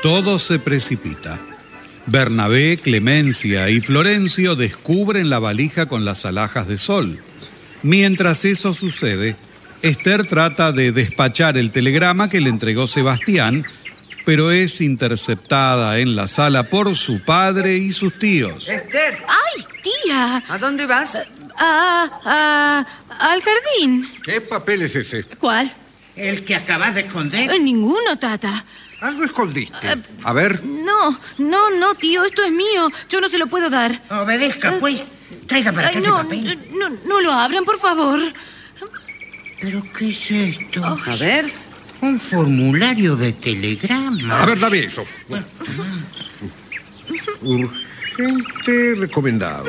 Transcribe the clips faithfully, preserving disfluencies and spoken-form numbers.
Todo se precipita. Bernabé, Clemencia y Florencio descubren la valija con las alhajas de Sol. Mientras eso sucede, Esther trata de despachar el telegrama que le entregó Sebastián, pero es interceptada en la sala por su padre y sus tíos. ¡Esther! ¡Ay, tía! ¿A dónde vas? A, a, al jardín. ¿Qué papel es ese? ¿Cuál? ¿El que acabas de esconder? Eh, Ninguno, tata. Algo escondiste. A ver. No, no, no, tío, esto es mío. Yo no se lo puedo dar. Obedezca, pues. Traiga para acá Ay, ese no, papel. no, no lo abran, por favor. ¿Pero qué es esto? A ver. Un formulario de telegrama. A ver, dame eso. Urgente recomendado.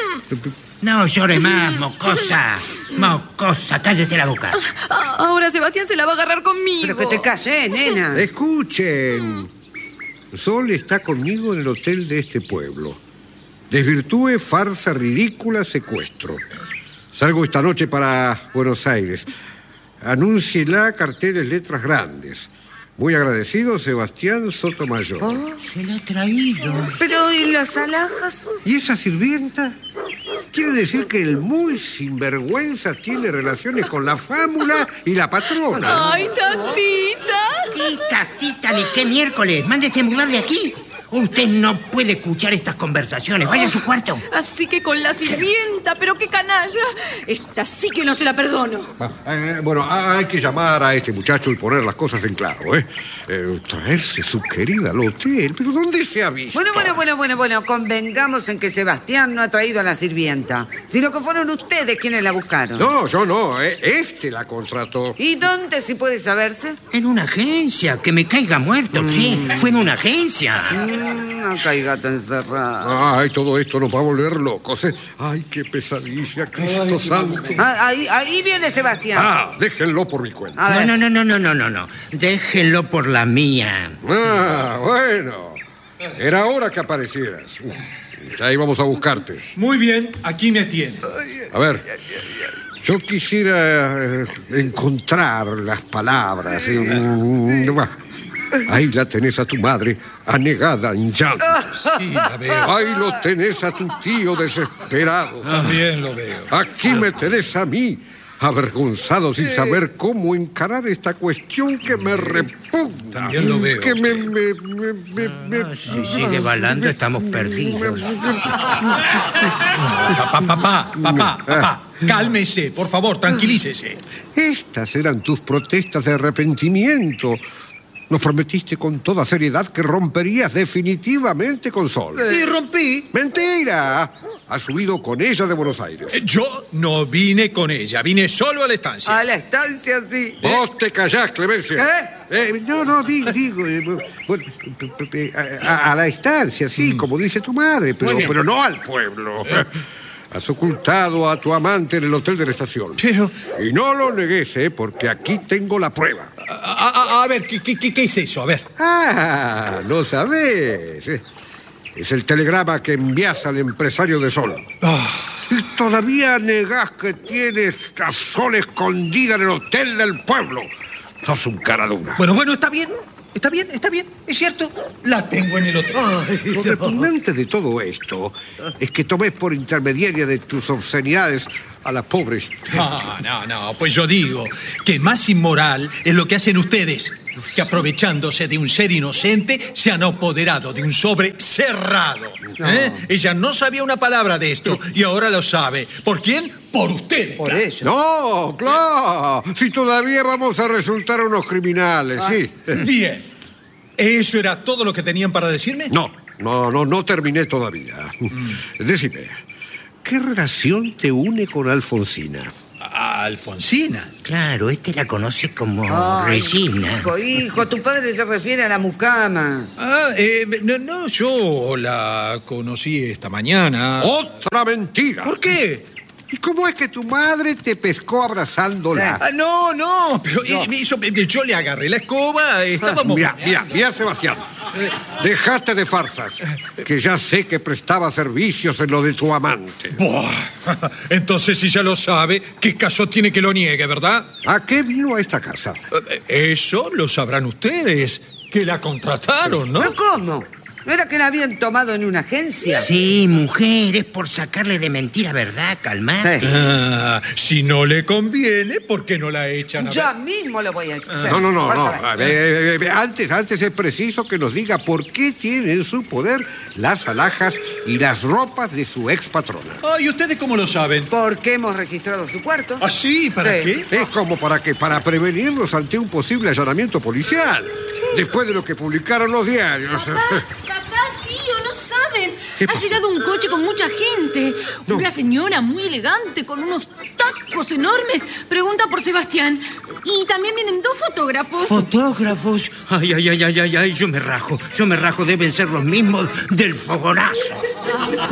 No llore más, mocosa. Mocosa, cállese la boca. Ah, Ahora Sebastián se la va a agarrar conmigo. Pero que te calles, nena. Escuchen. Sol está conmigo en el hotel de este pueblo. Desvirtúe, farsa ridícula, secuestro. Salgo esta noche para Buenos Aires. Anúnciela, carteles, letras grandes. Muy agradecido, Sebastián Sotomayor. Oh, se la ha traído. Pero, ¿y las alhajas? ¿Y esa sirvienta? Quiere decir que el muy sinvergüenza tiene relaciones con la fámula y la patrona. Ay, tatita. Tita, tita, ni qué miércoles. Mándese a mudar de aquí. Usted no puede escuchar estas conversaciones. Vaya a su cuarto. Así que con la sirvienta, pero qué canalla. Esta sí que no se la perdono. Ah, eh, bueno, hay que llamar a este muchacho y poner las cosas en claro, ¿eh? Eh, traerse su querida al hotel. ¿Pero dónde se ha visto? Bueno, bueno, bueno, bueno, bueno. Convengamos en que Sebastián no ha traído a la sirvienta, sino que fueron ustedes quienes la buscaron. No, yo no, ¿eh? Este la contrató. ¿Y dónde, si puede saberse? En una agencia. Que me caiga muerto, che. Fue en una agencia. Mm, no caiga tan encerrado. Ay, todo esto nos va a volver locos, ¿eh? Ay, qué pesadilla, Cristo santo. Ah, ahí, ahí viene Sebastián. Ah, déjenlo por mi cuenta. A ver. No, no, no, no, no, no, no. Déjenlo por la mía. Ah, bueno. Era hora que aparecieras. Ya íbamos a buscarte. Muy bien, aquí me tiene. A ver, yo quisiera eh, encontrar las palabras. eh, bah. Ahí la tenés a tu madre, anegada en llanto. Sí, la veo. Ahí lo tenés a tu tío desesperado. También lo veo. Aquí me tenés a mí, avergonzado sin saber cómo encarar esta cuestión que me repugna. También lo veo. Que me... me, me, me, me- Si sigue balando, estamos perdidos. Papá, papá, papá, papá. Cálmese, por favor, tranquilícese. Estas eran tus protestas de arrepentimiento. Nos prometiste con toda seriedad que romperías definitivamente con Sol. Y rompí. ¡Mentira! Has huido con ella de Buenos Aires. Eh, Yo no vine con ella, vine solo a la estancia. A la estancia, sí. Vos te callás, Clemencia. Eh, no, no, digo, digo eh, bueno, eh, a, a la estancia, sí, como dice tu madre, pero, pero no al pueblo. Has ocultado a tu amante en el hotel de la estación. Pero... Y no lo negues, ¿eh? Porque aquí tengo la prueba. A, a- a ver, ¿qué, qué, qué- qué es eso? A ver. Ah, no sabés. eh. Es el telegrama que envías al empresario de Sol. Ah, Y todavía negás que tienes a Sol escondida en el hotel del pueblo. Sos un cara dura. bueno, bueno, está bien. Está bien, está bien. Es cierto. La tengo en el hotel. Lo repugnante de todo esto es que tomes por intermediaria de tus obscenidades a la pobre Esther. No, no, no. Pues yo digo que más inmoral es lo que hacen ustedes, que aprovechándose de un ser inocente se han apoderado de un sobre cerrado. ¿Eh? Ella no sabía una palabra de esto y ahora lo sabe. ¿Por quién? Por ustedes. Por claro. ello. No, claro. Si todavía vamos a resultar unos criminales, sí. Bien. ¿Eso era todo lo que tenían para decirme? No, no, no, no terminé todavía. Decime, ¿qué relación te une con Alfonsina? A Alfonsina. Claro, este la conoce como Ay, Regina. Hijo, hijo, tu padre se refiere a la mucama. Ah, eh, no, no, yo la conocí esta mañana. ¡Otra mentira! ¿Por qué? ¿Y cómo es que tu madre te pescó abrazándola? Ah, no, no, pero eh, eso, eh, yo le agarré la escoba, estábamos... Mira, mira, mira, Sebastián. Dejaste de farsas, que ya sé que prestaba servicios en lo de tu amante. Buah. Entonces, si ya lo sabe, ¿qué caso tiene que lo niegue, verdad? ¿A qué vino a esta casa? Eh, Eso lo sabrán ustedes. que la contrataron, ¿no? ¿Pero cómo? ¿No era que la habían tomado en una agencia? Sí, mujer, es por sacarle de mentira verdad, calmate. Sí. Ah, si no le conviene, ¿por qué no la echan? A Ya ver. mismo lo voy a hacer. No, no, no, Vas no. a ver. A ver, eh, eh, antes, antes es preciso que nos diga por qué tiene en su poder las alhajas y las ropas de su ex patrona. Ah, ¿y ustedes cómo lo saben? Porque hemos registrado su cuarto. ¿Ah, sí? ¿Para Sí. qué? Es como para que para prevenirnos ante un posible allanamiento policial. Después de lo que publicaron los diarios. Papá, papá, tío, no saben. ¿Qué Ha pasa? llegado un coche con mucha gente. No. Una señora muy elegante con unos tacos enormes. Pregunta por Sebastián. Y también vienen dos fotógrafos. ¿Fotógrafos? Ay, ay, ay, ay, ay, ay, yo me rajo. Yo me rajo, deben ser los mismos del fogonazo.